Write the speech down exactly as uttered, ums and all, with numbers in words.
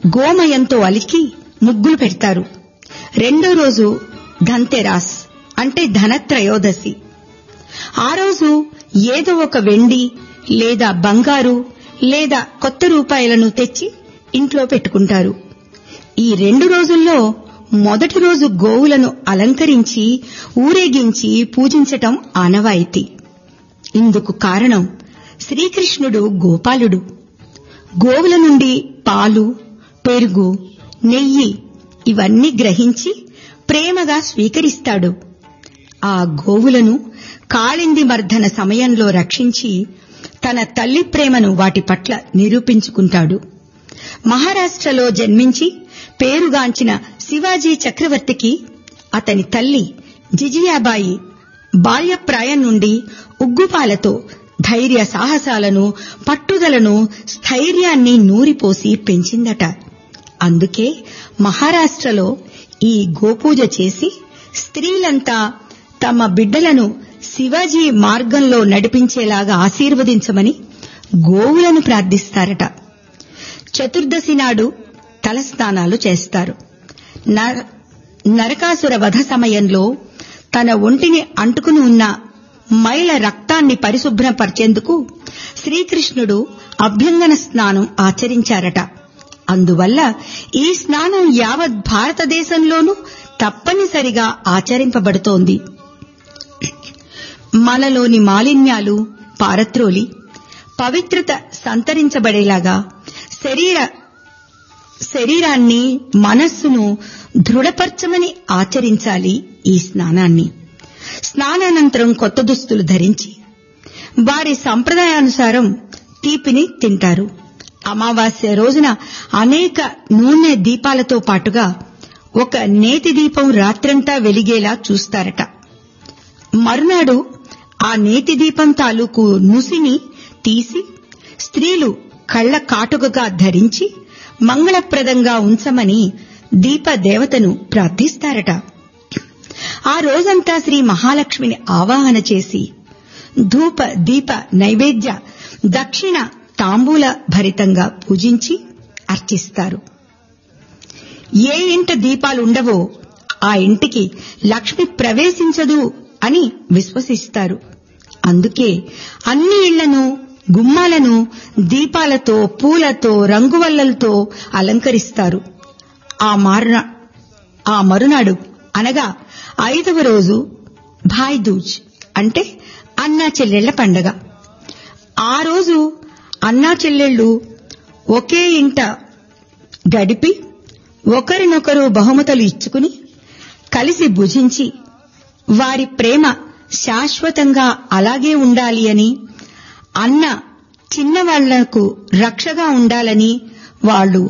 గోమయంతో అలికి ముగ్గులు పెడతారు. రెండో రోజు ధన్తెరాస్ అంటే ధనత్రయోదశి. ఆ రోజు ఏదో ఒక వెండి లేదా బంగారు లేదా కొత్త రూపాయలను తెచ్చి ఇంట్లో పెట్టుకుంటారు. ఈ రెండు రోజుల్లో మొదటి రోజు గోవులను అలంకరించి ఊరేగించి పూజించటం ఆనవాయితీ. ఇందుకు కారణం శ్రీకృష్ణుడు గోపాలుడు. గోవుల నుండి పాలు, పెరుగు, నెయ్యి ఇవన్నీ గ్రహించి ప్రేమగా స్వీకరిస్తాడు. ఆ గోవులను కాళింది మర్దన సమయంలో రక్షించి తన తల్లి ప్రేమను వాటి పట్ల నిరూపించుకుంటాడు. మహారాష్ట్రలో జన్మించి పేరుగాంచిన శివాజీ చక్రవర్తికి అతని తల్లి జిజియాబాయి బాల్యప్రాయం నుండి ఉగ్గుపాలతో ధైర్య సాహసాలను, పట్టుదలను, స్థైర్యాన్ని నూరిపోసి పెంచిందట. అందుకే మహారాష్ట్రలో ఈ గోపూజ చేసి స్త్రీలంతా తమ బిడ్డలను శివాజీ మార్గంలో నడిపించేలాగా ఆశీర్వదించమని గోవులను ప్రార్థిస్తారట. చతుర్దశి నాడు తలస్నానాలు చేస్తారు. నరకాసుర వధ సమయంలో తన ఒంటిని అంటుకుని ఉన్న మైల రక్తాన్ని పరిశుభ్రపరిచేందుకు శ్రీకృష్ణుడు అభ్యంగన స్నానం ఆచరించారట. అందువల్ల ఈ స్నానం యావత్ భారతదేశంలోనూ తప్పనిసరిగా ఆచరింపబడుతోంది. మనలోని మాలిన్యాలు పారత్రోలి పవిత్రత సంతరించబడేలాగా శరీర శరీరాన్ని, మనస్సును దృఢపరచమని ఆచరించాలి ఈ స్నానాన్ని. స్నానానంతరం కొత్త దుస్తులు ధరించి వారి సంప్రదాయానుసారం తీపిని తింటారు. అమావాస్య రోజున అనేక నూనె దీపాలతో పాటుగా ఒక నేతి దీపం రాత్రంతా వెలిగేలా చూస్తారట. మరునాడు ఆ నేతి దీపం తాలూకు నుసిని తీసి స్త్రీలు కళ్ల కాటుకగా ధరించి మంగళప్రదంగా ఉంచమని దీపదేవతను ప్రార్థిస్తారట. ఆ రోజంతా శ్రీ మహాలక్ష్మిని ఆవాహన చేసి ధూప దీప నైవేద్య దక్షిణ తాంబూల భరితంగా పూజించి అర్చిస్తారు. ఏ ఇంట దీపాలుండవో ఆ ఇంటికి లక్ష్మి ప్రవేశించదు అని విశ్వసిస్తారు. అందుకే అన్ని ఇళ్లను, గుమ్మాలను దీపాలతో, పూలతో, రంగువల్లలతో అలంకరిస్తారు. ఆ మరునాడు అనగా ఐదవ రోజు భాయ్ దూజ్ అంటే అన్నా చెల్లెళ్ల పండగ. ఆ రోజు అన్నా చెల్లెళ్లు ఒకే ఇంట గడిపి ఒకరినొకరు బహుమతులు ఇచ్చుకుని కలిసి భుజించి వారి ప్రేమ శాశ్వతంగా అలాగే ఉండాలి అని, అన్న చిన్నవాళ్లకు రక్షగా ఉండాలని వాళ్ళు